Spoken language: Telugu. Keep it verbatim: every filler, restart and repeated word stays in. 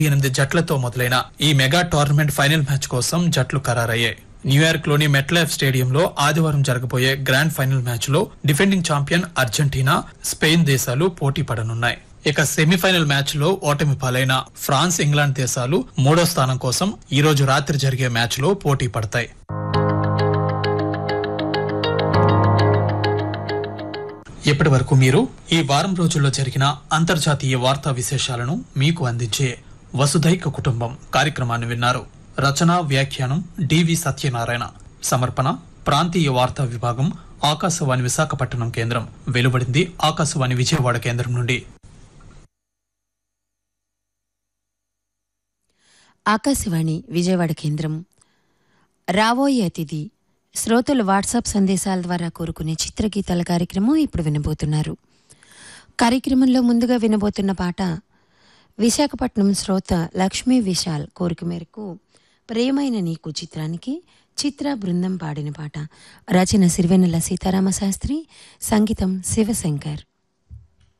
ఎనిమిది జట్లతో మొదలైన ఈ మెగా టోర్నమెంట్ ఫైనల్ మ్యాచ్ కోసం జట్లు ఖరారయ్యాయి. న్యూయార్క్ లోని మెట్లైఫ్ స్టేడియంలో ఆదివారం జరగబోయే గ్రాండ్ ఫైనల్ మ్యాచ్ లో డిఫెండింగ్ ఛాంపియన్ అర్జెంటీనా, స్పెయిన్ దేశాలు పోటీ పడనున్నాయి. ఇక సెమీఫైనల్ మ్యాచ్ లో ఓటమి పాలైన ఫ్రాన్స్, ఇంగ్లాండ్ దేశాలు మూడో స్థానం కోసం ఈ రోజు రాత్రి జరిగే మ్యాచ్ లో పోటీ పడతాయి. ఇప్పటి వరకు మీరు ఈ వారం రోజుల్లో జరిగిన అంతర్జాతీయ వార్తా విశేషాలను మీకు అందించే వసుధైక కుటుంబం కార్యక్రమాన్ని విన్నారు. రచన, వ్యాఖ్యానం డివి సత్యనారాయణ. సమర్పణ ప్రాంతీయ వార్తా విభాగం, ఆకాశవాణి విశాఖపట్నం కేంద్రం. వెలువడింది ఆకాశవాణి విజయవాడ కేంద్రం నుండి. ఆకాశవాణి విజయవాడ కేంద్రం. రాబోయే అతిథి శ్రోతలు వాట్సాప్ సందేశాల ద్వారా కోరుకునే చిత్రగీతాల కార్యక్రమం ఇప్పుడు వినబోతున్నారు. కార్యక్రమంలో ముందుగా వినబోతున్న పాట విశాఖపట్నం శ్రోత లక్ష్మీ విశాల్ కోరిక మేరకు ప్రేమైన నీకు చిత్రానికి చిత్ర బృందం పాడిన పాట. రచన సిరివెన్నెల సీతారామ శాస్త్రి, సంగీతం శివశంకర్.